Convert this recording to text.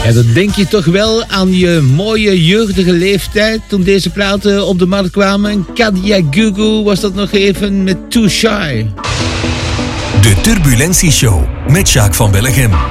Ja, dan denk je toch wel aan je mooie jeugdige leeftijd toen deze platen op de markt kwamen. Kadia Gugu was dat nog even met Too Shy. De Turbulentie Show met Jacques van Bellegem.